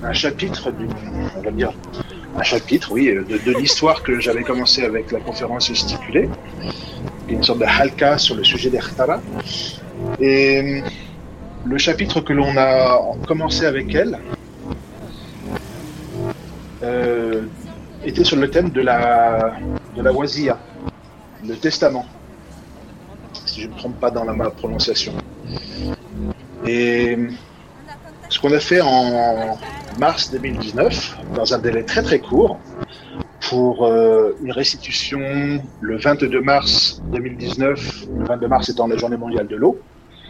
un chapitre, on va dire, un chapitre, oui, de l'histoire que j'avais commencé avec la conférence stipulée, une sorte de halka sur le sujet des Khtara. Et le chapitre que l'on a commencé avec elle était sur le thème de la wasiya, le testament, si je ne me trompe pas dans ma prononciation. Et ce qu'on a fait en mars 2019, dans un délai très très court, pour une restitution le 22 mars 2019, le 22 mars étant la journée mondiale de l'eau,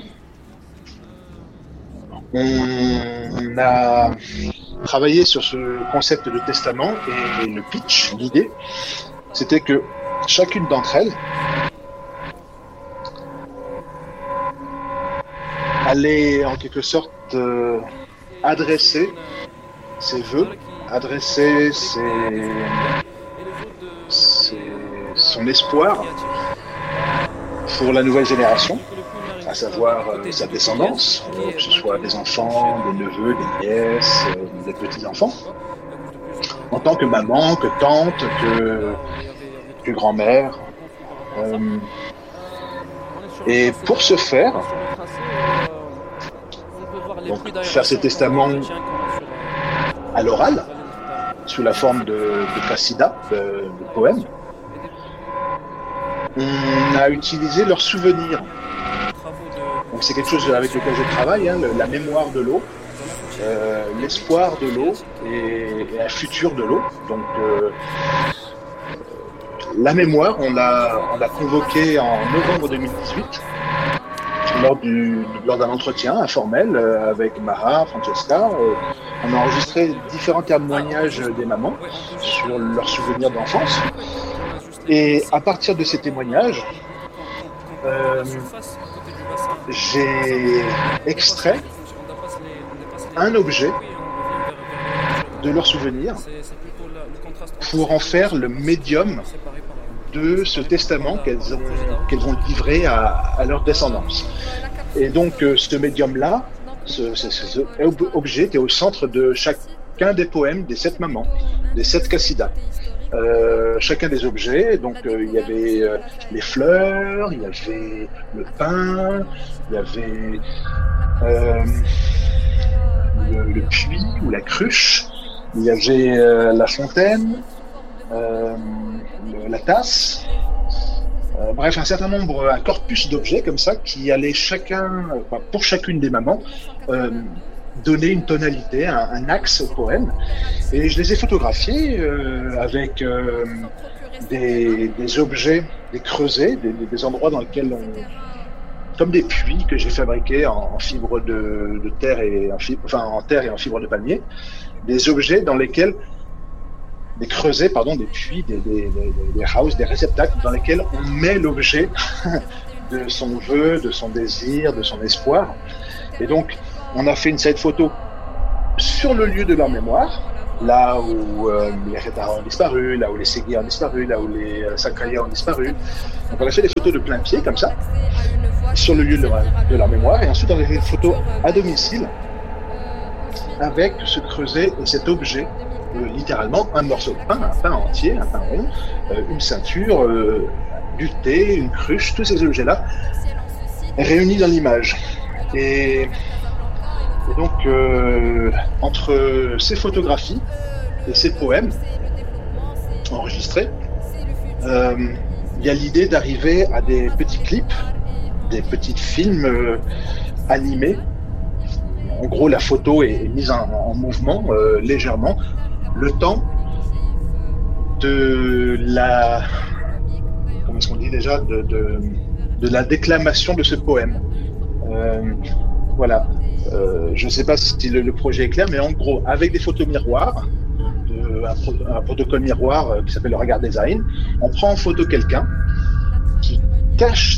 on a travaillé sur ce concept de testament et le pitch, l'idée, c'était que chacune d'entre elles allait en quelque sorte adresser ses vœux, adresser son espoir pour la nouvelle génération, à savoir sa descendance, que ce soit des enfants, des neveux, des nièces, des petits-enfants, en tant que maman, que tante, que grand-mère. Et pour ce faire, donc faire ces testaments à l'oral, sous la forme de qasida, de poèmes, on a utilisé leurs souvenirs. Donc c'est quelque chose avec lequel je travaille, hein, la mémoire de l'eau, l'espoir de l'eau et un futur de l'eau. Donc la mémoire, on l'a convoquée en novembre 2018 lors d'un entretien informel avec Mara, Francesca. On a enregistré différents témoignages des mamans sur leurs souvenirs d'enfance. Et à partir de ces témoignages, j'ai extrait un objet de leurs souvenirs pour en faire le médium de ce testament qu'elles vont livrer à leur descendance. Et donc ce médium-là, cet objet était au centre de chacun des poèmes des 7 mamans, des 7 qasidas. Chacun des objets, donc il y avait les fleurs, il y avait le pain, il y avait le puits ou la cruche, il y avait la fontaine, la tasse, bref, un certain nombre, un corpus d'objets comme ça qui allait pour chacune des mamans, donner une tonalité, un axe au poème. Et je les ai photographiés avec des objets, des creusets, des endroits dans lesquels comme des puits que j'ai fabriqués en fibre de terre en terre et en fibre de palmier, des objets dans lesquels des creusets, des puits, des houses, des réceptacles dans lesquels on met l'objet de son vœu, de son désir, de son espoir. Et donc, on a fait une série de photos sur le lieu de leur mémoire, là où les Khetara ont disparu, là où les Séguiers ont disparu, là où les Sakraya ont disparu. Donc on a fait des photos de plein pied, comme ça, sur le lieu de leur mémoire, et ensuite on a fait des photos à domicile avec ce creuset et cet objet, littéralement un morceau de pain, un pain entier, un pain rond, une ceinture, du thé, une cruche, tous ces objets-là réunis dans l'image. Et donc, entre ces photographies et ces poèmes enregistrés, il y a l'idée d'arriver à des petits clips, des petits films animés. En gros, la photo est mise en mouvement légèrement, le temps de la... Comment est-ce qu'on dit déjà de la déclamation de ce poème. Voilà. Je ne sais pas si le projet est clair, mais en gros, avec des photos miroirs, un protocole miroir qui s'appelle le Regard Design, on prend en photo quelqu'un qui cache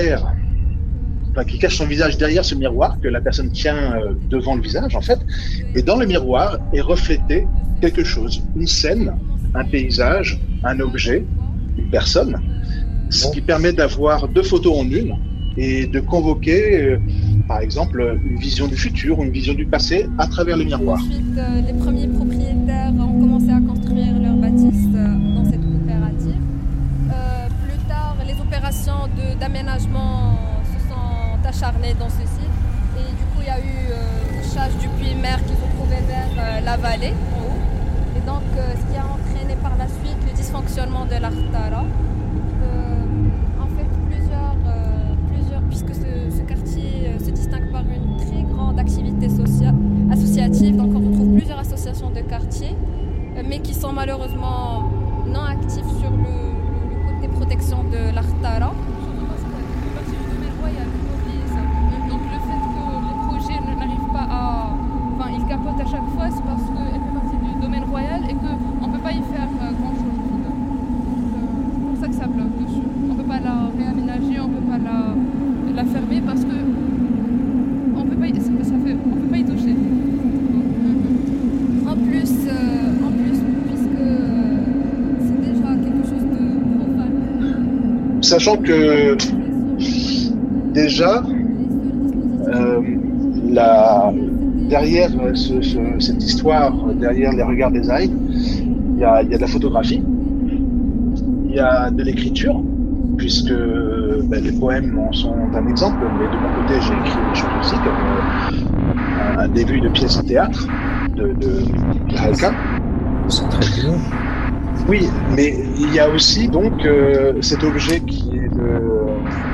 son visage derrière ce miroir que la personne tient devant le visage, en fait, et dans le miroir est reflété quelque chose, une scène, un paysage, un objet, une personne, ce qui permet d'avoir 2 photos en une et de convoquer par exemple, une vision du futur ou une vision du passé à travers le miroir. Ensuite, les premiers propriétaires ont commencé à construire leurs bâtisses dans cette coopérative. Plus tard, les opérations d'aménagement se sont acharnées dans ce site. Et du coup, il y a eu chasse du puits-mer qui se trouvait vers la vallée, en haut. Et donc, ce qui a entraîné par la suite le dysfonctionnement de l'Artara. En fait, puisque ce quartier se distingue par une très grande activité associative, donc on retrouve plusieurs associations de quartier, mais qui sont malheureusement non actives sur le côté protection de l'Artara. Donc le fait que les projets n'arrivent pas Enfin, ils capotent à chaque fois, c'est parce qu'elle fait partie du domaine royal et qu'on ne peut pas y faire grand-chose. C'est pour ça que ça bloque dessus. On ne peut pas la réaménager, on ne peut pas la fermer parce que on peut pas y toucher. En plus, puisque c'est déjà quelque chose de profane. Sachant que déjà, derrière cette histoire, derrière les regards des Aïd, il y a de la photographie, il y a de l'écriture, puisque les poèmes en sont un exemple, mais de mon côté, j'ai écrit des choses aussi, comme un début de pièce de théâtre de Halka. C'est très bien. Oui, mais il y a aussi donc cet objet qui est le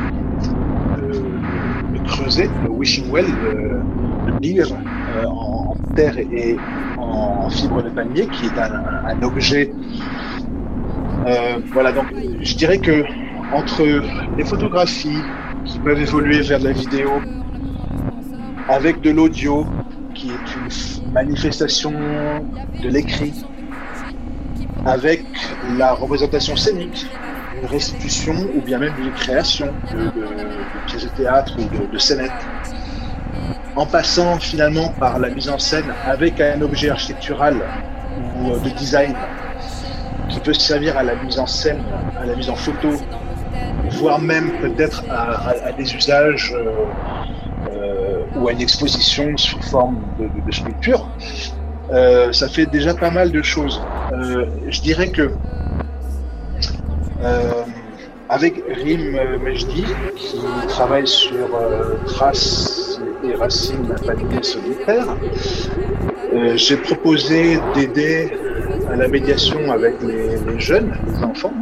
creuset, le wishing well, le lyre en terre et en fibre de palmier, qui est un objet. Voilà, donc je dirais que entre les photographies qui peuvent évoluer vers de la vidéo, avec de l'audio qui est une manifestation de l'écrit, avec la représentation scénique, une restitution ou bien même une création de pièces de théâtre ou de scénettes, en passant finalement par la mise en scène avec un objet architectural ou de design qui peut servir à la mise en scène, à la mise en photo, voire même peut-être à des usages ou à une exposition sous forme de sculpture. Ça fait déjà pas mal de choses. Je dirais que avec Rim Mejdi, qui travaille sur traces et racines d'un palmier solitaire, j'ai proposé d'aider à la médiation avec les jeunes, les enfants.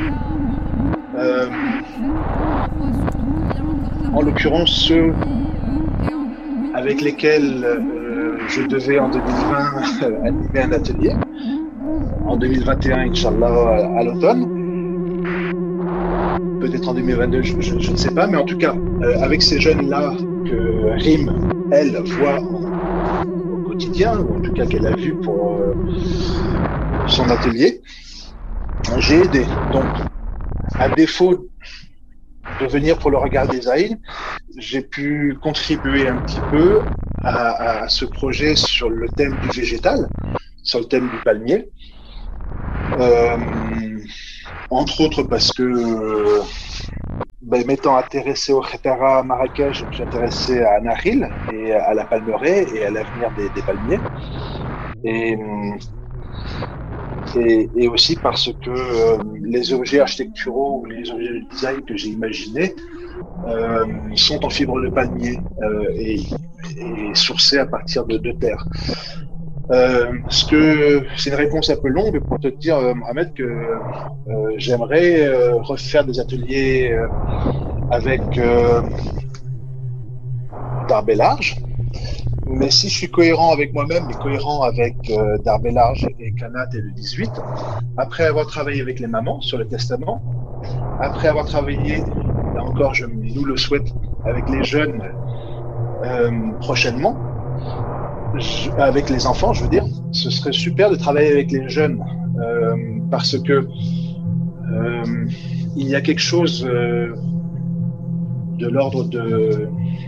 En l'occurrence ceux avec lesquels je devais en 2020 animer un atelier, en 2021 Inch'Allah à l'automne, peut-être en 2022, je ne sais pas, mais en tout cas avec ces jeunes-là que Rim, elle, voit au quotidien, ou en tout cas qu'elle a vu pour son atelier, j'ai aidé. Donc, à défaut de venir pour le regard des Aïd, j'ai pu contribuer un petit peu à ce projet sur le thème du végétal, sur le thème du palmier. Entre autres parce que, m'étant intéressé au Khetara à Marrakech, je me suis intéressé à Nakhil et à la palmeraie et à l'avenir des palmiers. Et aussi parce que les objets architecturaux ou les objets de design que j'ai imaginés sont en fibre de palmier et sourcés à partir de terre. C'est une réponse un peu longue pour te dire, Mohamed, que j'aimerais refaire des ateliers avec Darbe Large. Mais si je suis cohérent avec moi-même et cohérent avec Darbe Large et Kanat et le 18, après avoir travaillé avec les mamans sur le testament, après avoir travaillé, là encore, nous le souhaite, avec les jeunes prochainement, avec les enfants, je veux dire, ce serait super de travailler avec les jeunes parce que il y a quelque chose de l'ordre de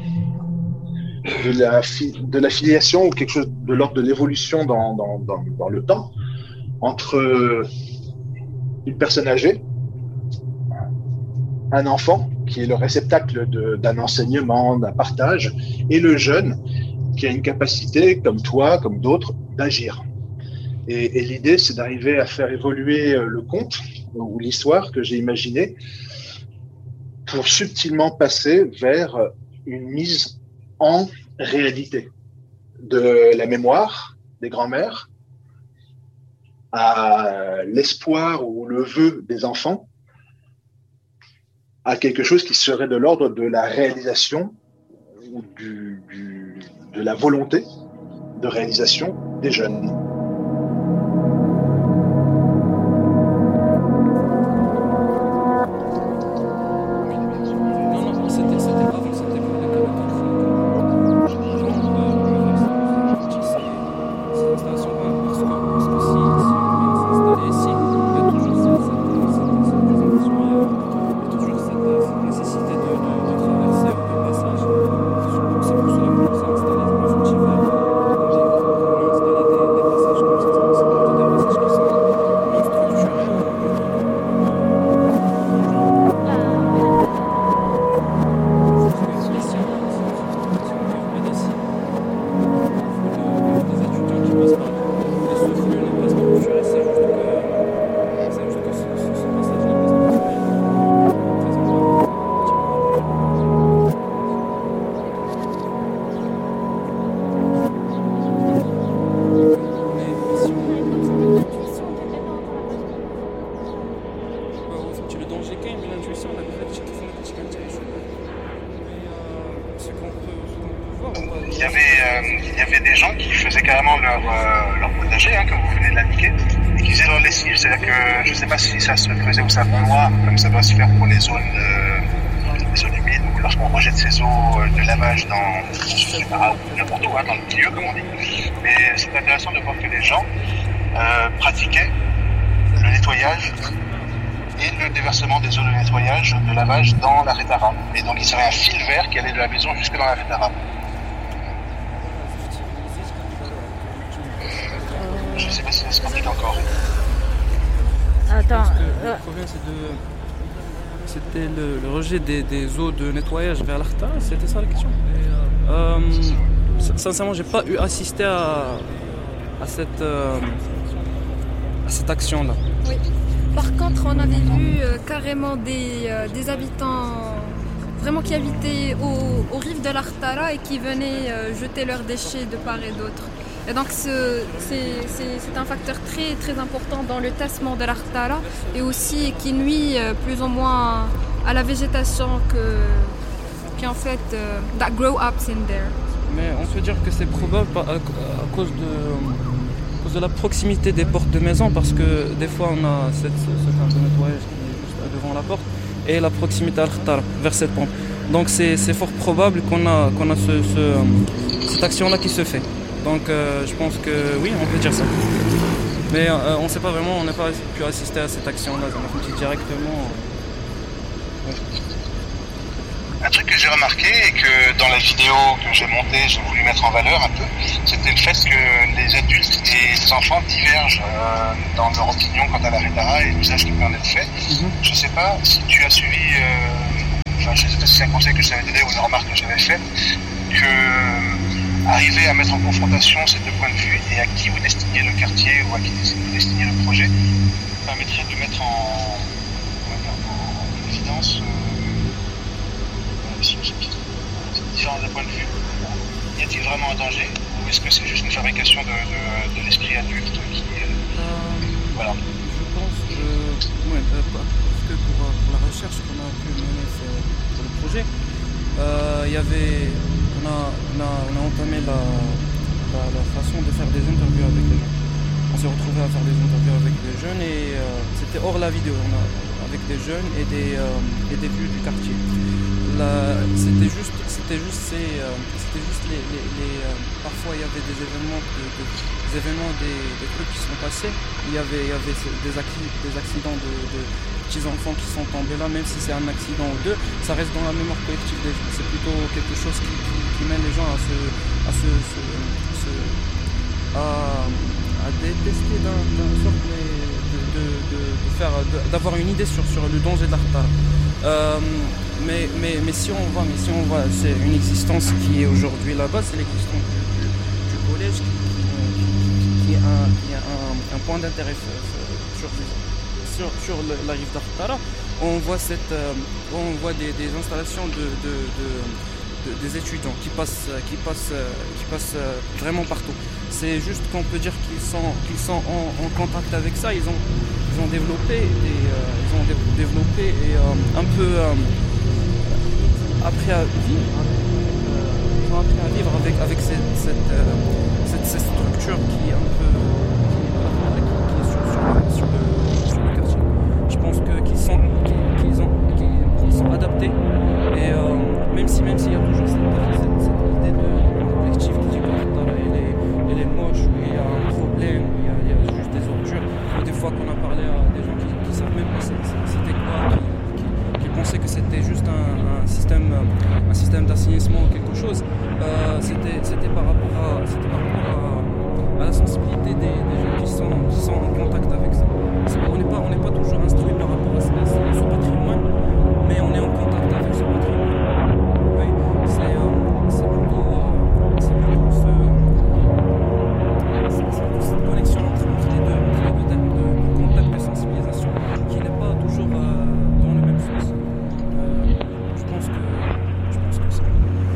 la filiation ou quelque chose de l'ordre de l'évolution dans le temps entre une personne âgée, un enfant qui est le réceptacle d'un enseignement, d'un partage, et le jeune qui a une capacité, comme toi, comme d'autres, d'agir. Et l'idée, c'est d'arriver à faire évoluer le conte ou l'histoire que j'ai imaginé pour subtilement passer vers une mise en réalité de la mémoire des grands-mères à l'espoir ou le vœu des enfants à quelque chose qui serait de l'ordre de la réalisation ou de la volonté de réalisation des jeunes. Il y avait des gens qui faisaient carrément leur potager, comme vous venez de l'indiquer, et qui faisaient leur lessive. C'est-à-dire que je ne sais pas si ça se faisait au savon noir, comme ça doit se faire pour les zones humides, ou lorsqu'on rejette ses eaux de lavage dans n'importe où, dans le milieu, comme on dit. Mais c'est intéressant de voir que les gens pratiquaient le nettoyage et le déversement des eaux de nettoyage, de lavage dans la rétara. Et donc il serait un fil vert qui allait de la maison jusque dans la rétara. Je ne sais pas si ça se complique encore. Attends. Le problème, c'était le rejet des eaux de nettoyage vers la rétara, c'était ça la question. Sincèrement, j'ai pas eu assisté à cette action-là. Oui. Par contre, on avait vu carrément des habitants vraiment qui habitaient aux rives de l'Artara et qui venaient jeter leurs déchets de part et d'autre. Et donc c'est un facteur très très important dans le tassement de l'Artara et aussi qui nuit plus ou moins à la végétation qui en fait that grow up in there. Mais on peut dire que c'est probable à cause de la proximité des portes de maison, parce que des fois on a ce camp de nettoyage qui est juste devant la porte et la proximité à l'Artara vers cette pompe. Donc c'est fort probable qu'on a cette action-là qui se fait. Donc je pense que oui, on peut dire ça. Mais on ne sait pas vraiment, on n'a pas pu assister à cette action-là, ça m'a fait directement. Ouais. Un truc que j'ai remarqué et que dans la vidéo que j'ai montée, j'ai voulu mettre en valeur un peu, c'était le fait que les adultes et les enfants divergent dans leur opinion quant à la rétara et l'usage qui peut en être fait. Je ne sais pas si tu as suivi, je ne sais pas si c'est un conseil que je t'avais donné ou une remarque que j'avais faite, que arriver à mettre en confrontation ces deux points de vue et à qui vous destinez le quartier ou à qui vous destinez le projet permettrait de mettre en évidence différents points de vue. Y a-t-il vraiment un danger ou est-ce que c'est juste une fabrication de l'esprit adulte qui voilà. Je pense que parce que pour la recherche qu'on a pu mener pour le projet, on a entamé la façon de faire des interviews avec les gens. On s'est retrouvé à faire des interviews avec des jeunes et c'était hors la vidéo, avec des jeunes et des vues du quartier. C'était juste parfois il y avait des événements des trucs qui sont passés. Il y avait des accidents de petits enfants qui sont tombés là, même si c'est un accident ou deux, ça reste dans la mémoire collective des gens. C'est plutôt quelque chose qui mène les gens à détester d'un sorte de d'avoir une idée sur le danger de la Khtara. Mais si on voit, c'est une existence qui est aujourd'hui là-bas, c'est l'existence du collège qui est un point d'intérêt sur la rive d'Akhtara. On voit des installations des étudiants qui passent vraiment partout. C'est juste qu'on peut dire qu'ils sont en contact avec ça. Ils ont développé et un peu appris à vivre avec cette structure qui est un peu sur le quartier. Je pense qu'ils sont adaptés et même s'il y a toujours cette idée de collectif qui dit que elle est moche, où il y a un problème, où il y a juste des ordures, ou des fois qu'on a parlé à des gens qui savent même pas c'était quoi, qui pensaient que c'était juste un système d'assainissement ou quelque chose. C'était par rapport à la sensibilité des gens qui sont en contact avec ça. On n'est pas toujours instruit par rapport à ce patrimoine, mais on est en contact avec ce patrimoine. Oui, c'est plutôt cette connexion entre les deux thèmes de contact et sensibilisation qui n'est pas toujours dans le même sens. Je pense que c'est.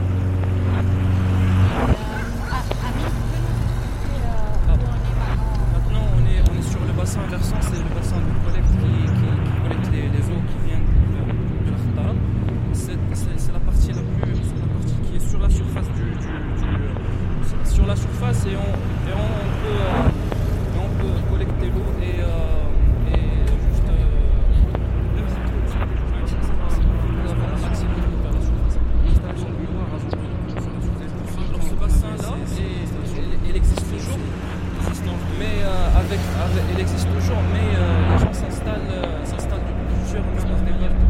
Maintenant, on est sur le bassin versant, c'est le bassin de collecte qui collecte les eaux qui viennent de la Khtara. C'est la partie qui est sur la surface sur la surface et on peut collecter l'eau et juste avoir un accès vers la surface. L'installation de miroir alors ce bassin là il existe toujours, mais il existe toujours, mais les gens s'installent depuis plusieurs années.